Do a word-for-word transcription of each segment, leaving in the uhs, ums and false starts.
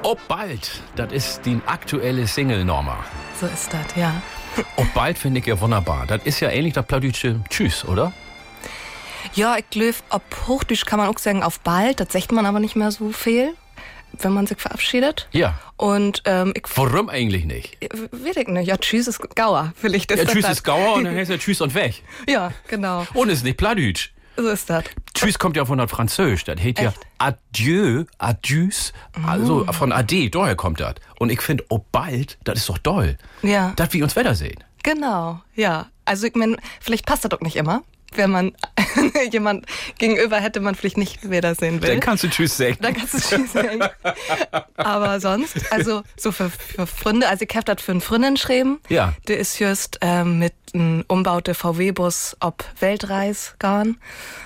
Ob bald, das ist die aktuelle Single, Norma. So ist das, ja. Ob bald finde ich ja wunderbar. Das ist ja ähnlich das Plattdeutsche Tschüss, oder? Ja, ich glaube, ob Hochdeutsch kann man auch sagen auf bald. Das sagt man aber nicht mehr so viel, wenn man sich verabschiedet. Ja. Und ähm, ich... Warum eigentlich nicht? Weiß ich nicht. Ja, Tschüss ist Gauer. Vielleicht ist Ja, das Tschüss das. ist Gauer und dann heißt ja Tschüss und weg. Ja, genau. Und ist nicht Plattdeutsch. So ist das. Tschüss kommt ja von der Französisch. Das heißt ja Adieu, Adieus, also von Ade, daher kommt das. Und ich finde, ob bald, das ist doch doll. Ja. Das wir uns wiedersehen. Genau, ja. Also ich meine, vielleicht passt das doch nicht immer. Wenn man jemand gegenüber hätte, man vielleicht nicht wiedersehen will. Dann kannst du Tschüss sagen. Dann kannst du Tschüss sagen. Aber sonst, also so für, für Freunde, also ich hab das für einen Freundin geschrieben. Ja. Der ist just ähm, mit einem umbauten V W-Bus ob Weltreis gegangen.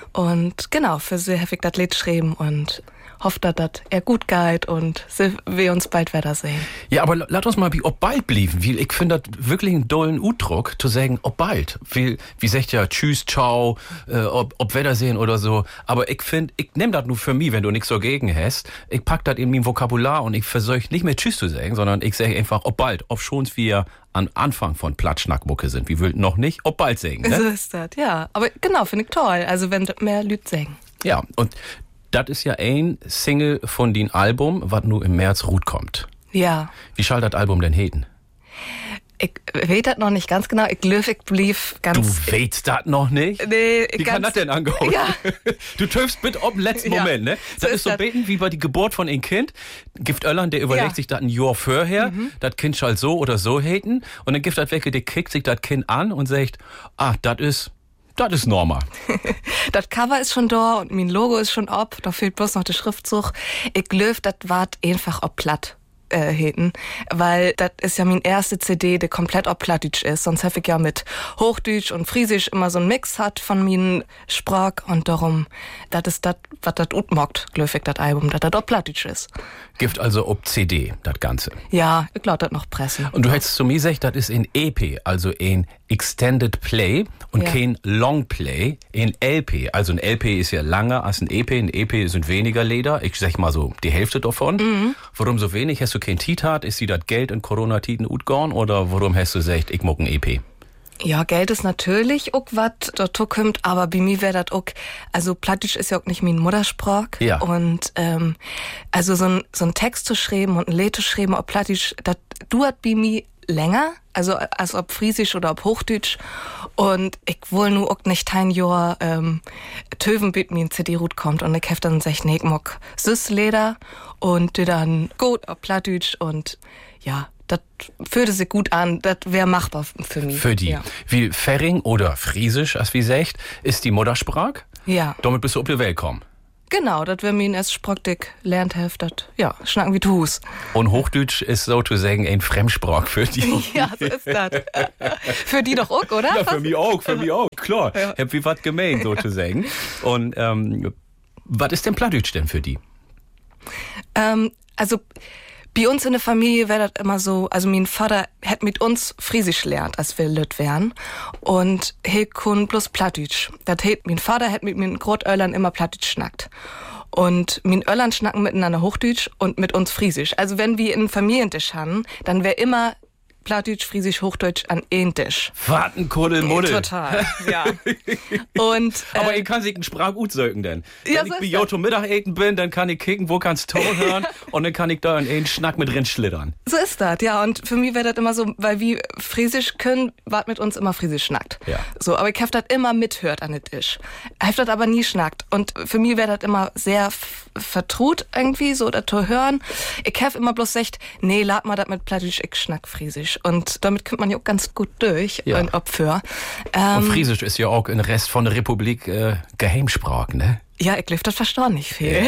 Und genau, für sie habe ich das Lied geschrieben und hoffe, dass das er gut geht und wir uns bald wiedersehen. Ja, aber lass uns mal wie ob bald blieben. Weil ich finde das wirklich einen dollen Udruck, zu sagen, ob bald. Wie, wie sagt ja Tschüss, Ciao, äh, ob, ob Wiedersehen oder so. Aber ich finde, ich nehme das nur für mich, wenn du nichts dagegen hast. Ich pack das in mein Vokabular und ich versuche nicht mehr Tschüss zu sagen, sondern ich sage einfach, ob bald, ob schon wir am Anfang von Plattschnackmucke sind. Wir will noch nicht, ob bald sagen. Ne? So ist das, ja. Aber genau, finde ich toll. Also wenn mehr Leute sagen. Ja, und das ist ja ein Single von dem Album, was nur im März ruht kommt. Ja. Wie soll das Album denn heten? Ich weiß das noch nicht ganz genau. Ich glaube, ich blieb ganz... Du weißt das noch nicht? Nee, Wie ganz, kann das denn angehen? Ja. Du töfst bitte auf den letzten Ja, Moment, ne? so Das ist ist so das. beten wie bei die Geburt von ein Kind. Gift Öllern, der überlegt Ja. sich das ein Jahr vorher, mhm. das Kind soll so oder so heten. Und dann gibt das weg, der kickt sich das Kind an und sagt, ah, das ist... Das ist Norma. Das Cover ist schon da und mein Logo ist schon ab. Da fehlt bloß noch der Schriftzug. Ich glaube, das wart einfach ob platt äh, heten. Weil das ist ja mein erste C D, der komplett ob Plattdeutsch ist. Sonst habe ich ja mit Hochdeutsch und Friesisch immer so einen Mix hat von meinen Sprach. Und darum, das ist das, was das utmockt, glaube ich, das Album, dass das ob Plattdeutsch ist. Gift also ob C D, das Ganze. Ja, ich glaube, das noch pressen. Und du hättest zu mir gesagt, das ist ein E P, also ein Extended Play und Ja. kein Long Play, ein L P. Also ein L P ist ja länger als ein E P. Ein E P sind weniger Leder. Ich sag mal so die Hälfte davon. Mhm. Warum so wenig? Hast du kein Titat? Ist sie das Geld in Corona-Titen utgorn? Oder warum hast du gesagt, ich muck ein E P? Ja, Geld ist natürlich auch was dazu kommt, aber bei mir wäre das auch, also Plattdeutsch ist ja auch nicht mein Muttersprach. Ja. Und ähm, also so ein, so ein Text zu schreiben und ein Lied zu schreiben auf Plattdeutsch, das dauert bei mir länger, also als ob Friesisch oder ob Hochdeutsch. Und ich will nur auch nicht ein Jahr ähm, töven, bis mir ein C D-Rut kommt. Und ich hab dann gesagt, nee, ich mag Süßleder und die dann gut auf Plattdeutsch und ja, das fühlte sich gut an, das wäre machbar für mich. Für die. Ja. Wie Ferring oder Friesisch, als wie sagt, ist die Muttersprach. Ja. Damit bist du auf die Welt kommen. Genau, das wäre mir erst Sprachdick lernt helft, das, ja, schnacken wie Tu's. Und Hochdeutsch ist sozusagen ein Fremdsprach für die. Ja, so ist das. Für die doch auch, oder? Ja, für mich auch, für mich auch, klar. Ja. Hab wie was gemeint, sozusagen. Und ähm, was ist denn Plattdeutsch denn für die? Ähm, also bei uns in der Familie wäre das immer so, also mein Vater hat mit uns Friesisch gelernt, als wir Lüt wären. Und he kun bloß Plattdeutsch. Das hat, mein Vater hat mit meinen Großöllern immer Plattdeutsch schnackt. Und mein Öllern schnacken miteinander Hochdeutsch und mit uns Friesisch. Also wenn wir einen Familientisch haben, dann wäre immer Plattdeutsch, Friesisch, Hochdeutsch an einen Tisch. Warten, Kuddelmuddel. Total, ja. Und, äh, Aber ich kann sich einen Sprach gut sögen denn. Ja, Wenn so ich bei ist Jotto Mittagessen bin, dann kann ich kicken, wo kannst Ton hören und dann kann ich da in einen Schnack mit drin schlittern. So ist das, ja. Und für mich wäre das immer so, weil wir Friesisch können, wart mit uns immer Friesisch schnackt. Ja. So, aber ich hab das immer mithört an den Tisch. Ich hab das aber nie schnackt. Und für mich wäre das immer sehr f- vertraut irgendwie, so das zu hören. Ich hab immer bloß gesagt, nee, lad mal das mit Plattdeutsch, ich schnack Friesisch. Und damit kommt man ja auch ganz gut durch, Ja. und Opfer. Ähm, Und Friesisch ist ja auch im Rest von der Republik äh, Geheimsprach, ne? ja, ich glaub, das verstehe nicht viel.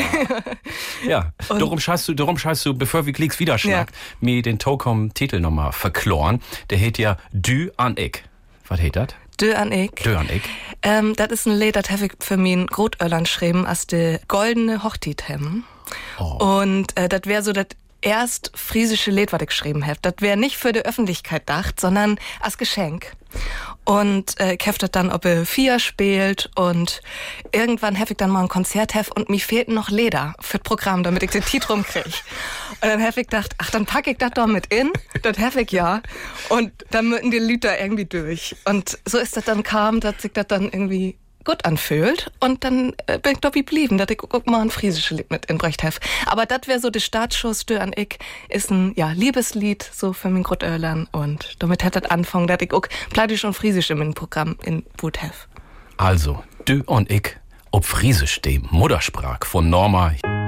Ja, darum scheißt du, darum scheißt du, bevor wir Klicks wieder schnackt, Ja. mir den Tokom-Titel nochmal verkloren. Der heißt ja Dü an ich. Was heißt das? Dö an ich. Dü an ich. Ähm, das ist ein Lied, das habe ich für mein Großöllern geschrieben, als de goldene Hochtit hem. Oh. Und äh, das wäre so das erst friesische Lied, was ich geschrieben habe. Das wäre nicht für die Öffentlichkeit gedacht, sondern als Geschenk. Und äh, ich hab das dann, ob er vier spielt und irgendwann habe ich dann mal ein Konzert hef und mir fehlten noch Leder für das Programm, damit ich den Titel rumkrieg. Und dann habe ich gedacht, ach, dann packe ich das doch mit in, das habe ich ja. Und dann müssen die Lieder irgendwie durch. Und so ist das dann kam, dass sich das dann irgendwie gut anfühlt. Und dann äh, bin ich doch geblieben, dass ich guck mal ein friesisches Lied mit inbrecht habe. Aber das wäre so der Startschuss, der an ich, ist ein ja, Liebeslied, so für mein Großeltern. Und damit hat das angefangen, dass ich auch Plattisch und Friesisch in meinem Programm in Wut have. Also, du und ich, ob Friesisch, dem Muttersprach von Norma.